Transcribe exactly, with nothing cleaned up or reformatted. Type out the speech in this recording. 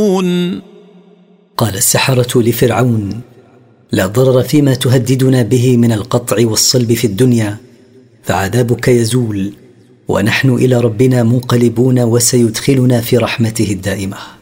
قال السحرة لفرعون: لا ضرر فيما تهددنا به من القطع والصلب في الدنيا، فعذابك يزول ونحن إلى ربنا منقلبون وسيدخلنا في رحمته الدائمة.